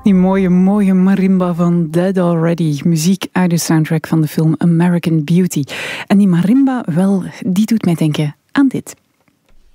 Die mooie marimba van Dead Already. Muziek uit de soundtrack van de film American Beauty. En die marimba, wel, die doet mij denken aan dit.